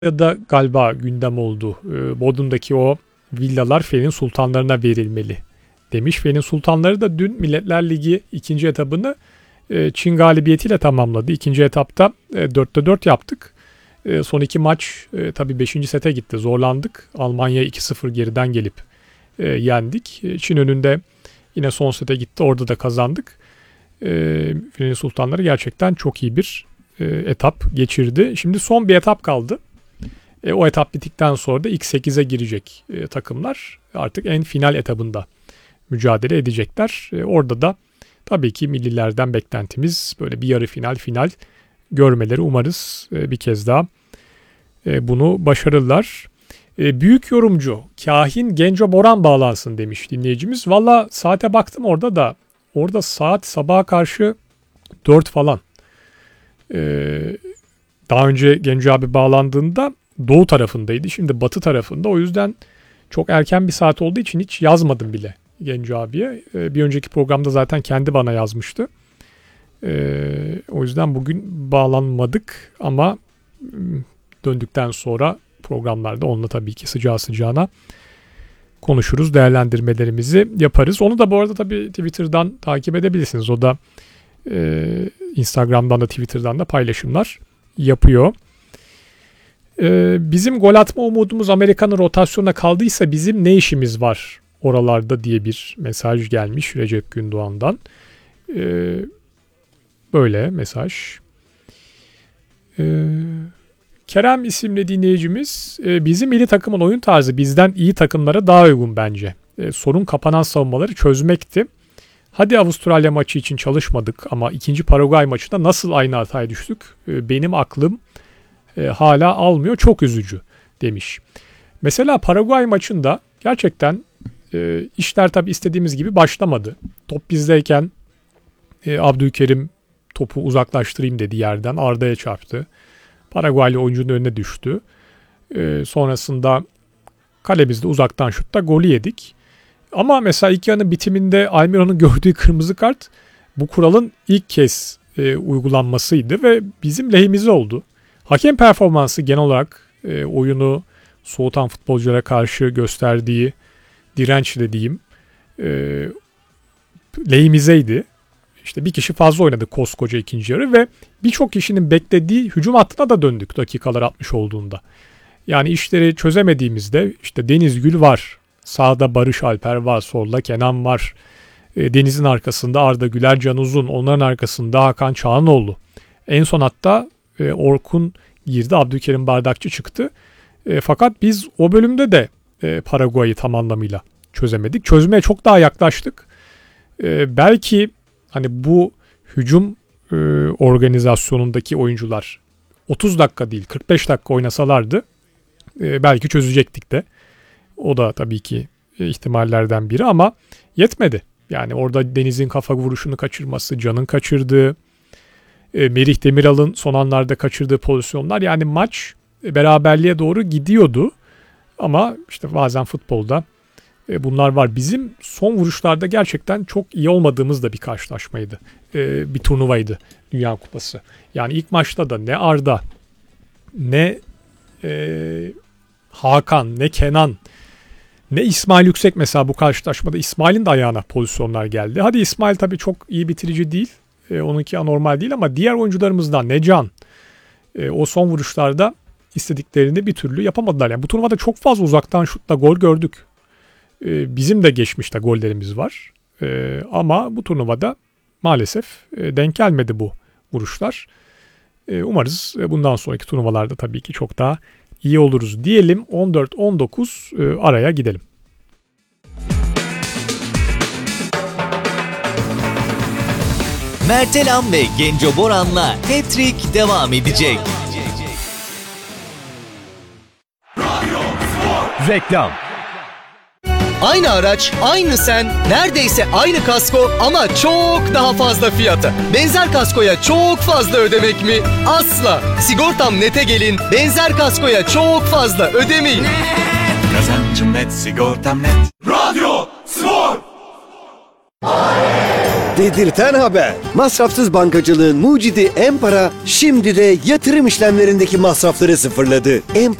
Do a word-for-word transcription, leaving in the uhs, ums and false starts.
da galiba gündem oldu. Bodrum'daki o villalar Fen'in sultanlarına verilmeli demiş. Fen'in sultanları da dün Milletler Ligi ikinci etabını Çin galibiyetiyle tamamladı. İkinci etapta dörtte dört yaptık. Son iki maç tabii beşinci sete gitti. Zorlandık. Almanya iki sıfır geriden gelip yendik. Çin önünde yine son sete gitti. Orada da kazandık. Fen'in sultanları gerçekten çok iyi bir etap geçirdi. Şimdi son bir etap kaldı. E, o etap bittikten sonra da ilk sekize girecek e, takımlar artık en final etabında mücadele edecekler. E, orada da tabii ki millilerden beklentimiz böyle bir yarı final final görmeleri, umarız e, bir kez daha e, bunu başarırlar. E, büyük yorumcu Kahin Genco Boran bağlansın demiş dinleyicimiz. Valla saate baktım orada da orada saat sabaha karşı dört falan. E, daha önce Genco abi bağlandığında doğu tarafındaydı. Şimdi batı tarafında. O yüzden çok erken bir saat olduğu için hiç yazmadım bile Genco abiye. Ee, bir önceki programda zaten kendi bana yazmıştı. Ee, o yüzden bugün bağlanmadık ama döndükten sonra programlarda onunla tabii ki sıcağı sıcağına konuşuruz. Değerlendirmelerimizi yaparız. Onu da bu arada tabii Twitter'dan takip edebilirsiniz. O da e, Instagram'dan da Twitter'dan da paylaşımlar yapıyor. Bizim gol atma umudumuz Amerika'nın rotasyonuna kaldıysa bizim ne işimiz var oralarda diye bir mesaj gelmiş Recep Gündoğan'dan. Ee, böyle mesaj. Ee, Kerem isimli dinleyicimiz e, bizim milli takımın oyun tarzı bizden iyi takımlara daha uygun bence. E, sorun kapanan savunmaları çözmekti. Hadi Avustralya maçı için çalışmadık ama ikinci Paraguay maçında nasıl aynı hataya düştük? E, benim aklım E, hala almıyor. Çok üzücü demiş. Mesela Paraguay maçında gerçekten e, işler tabii istediğimiz gibi başlamadı. Top bizdeyken e, Abdülkerim topu uzaklaştırayım dedi yerden. Arda'ya çarptı. Paraguaylı oyuncunun önüne düştü. E, sonrasında kalemizde uzaktan şutta golü yedik. Ama mesela ilk yarının bitiminde Almiron'un gördüğü kırmızı kart bu kuralın ilk kez e, uygulanmasıydı ve bizim lehimize oldu. Hakem performansı genel olarak e, oyunu soğutan futbolculara karşı gösterdiği direnç dediğim e, lehimizeydi. İşte bir kişi fazla oynadı koskoca ikinci yarı ve birçok kişinin beklediği hücum hattına da döndük dakikalar altmış olduğunda. Yani işleri çözemediğimizde işte Deniz Gül var, sağda Barış Alper var, solda Kenan var. E, Deniz'in arkasında Arda Güler, Can Uzun, onların arkasında Hakan Çağanoğlu. En son hatta Orkun girdi, Abdülkerim Bardakçı çıktı. E, fakat biz o bölümde de e, Paraguay'ı tam anlamıyla çözemedik. Çözmeye çok daha yaklaştık. E, belki hani bu hücum e, organizasyonundaki oyuncular otuz dakika değil kırk beş dakika oynasalardı e, belki çözecektik de. O da tabii ki e, ihtimallerden biri ama yetmedi. Yani orada Deniz'in kafa vuruşunu kaçırması, Can'ın kaçırdığı, Merih Demiral'ın son anlarda kaçırdığı pozisyonlar, yani maç beraberliğe doğru gidiyordu ama işte bazen futbolda bunlar var. Bizim son vuruşlarda gerçekten çok iyi olmadığımız da bir karşılaşmaydı. Bir turnuvaydı Dünya Kupası. Yani ilk maçta da ne Arda, ne e, Hakan, ne Kenan, ne İsmail Yüksek mesela bu karşılaşmada İsmail'in de ayağına pozisyonlar geldi. Hadi İsmail tabii çok iyi bitirici değil. E, onunki anormal değil ama diğer oyuncularımızdan ne Can e, o son vuruşlarda istediklerini bir türlü yapamadılar. Yani bu turnuvada çok fazla uzaktan şutla gol gördük. E, bizim de geçmişte gollerimiz var. E, ama bu turnuvada maalesef e, denk gelmedi bu vuruşlar. E, umarız e, bundan sonraki turnuvalarda tabii ki çok daha iyi oluruz diyelim. on dört on dokuz e, araya gidelim. Mertelam ve Genco Boran'la Hat-Trick devam edecek. Reklam. Aynı araç, aynı sen, neredeyse aynı kasko ama çok daha fazla fiyata. Benzer kaskoya çok fazla ödemek mi? Asla. Sigortam Net'e gelin, benzer kaskoya çok fazla ödemeyin. Kazancım net, sigortam net. Radyo Spor. Dedirten haber. Masrafsız bankacılığın mucidi M-Para şimdi de yatırım işlemlerindeki masrafları sıfırladı. M